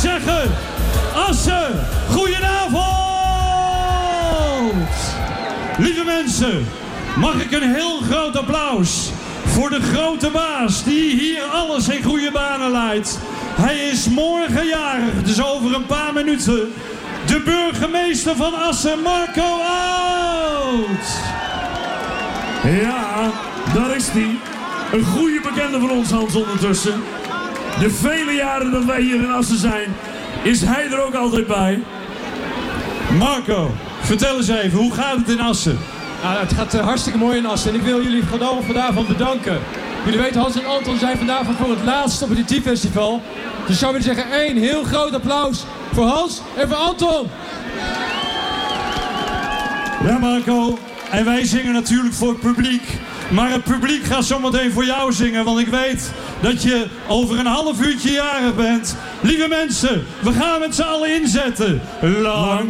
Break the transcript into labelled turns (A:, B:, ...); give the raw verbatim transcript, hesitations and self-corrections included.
A: zeggen, Assen, goedenavond! Lieve mensen, mag ik een heel groot applaus voor de grote baas die hier alles in goede banen leidt. Hij is morgen jarig, dus over een paar minuten. De burgemeester van Assen, Marco Oud.
B: Ja, daar is hij. Een goede bekende van ons, Hans, ondertussen. De vele jaren dat wij hier in Assen zijn, is hij er ook altijd bij.
A: Marco, vertel eens even, hoe gaat het in Assen?
C: Nou, het gaat uh, hartstikke mooi in Assen en ik wil jullie gewoon vanavond bedanken. Jullie weten, Hans en Anton zijn vandaag voor het laatst op het I T Festival. Dus ik zou willen zeggen, één heel groot applaus voor Hans en voor Anton.
A: Ja, Marco, en wij zingen natuurlijk voor het publiek. Maar het publiek gaat zometeen voor jou zingen, want ik weet dat je over een half uurtje jarig bent. Lieve mensen, we gaan met z'n allen inzetten. Lang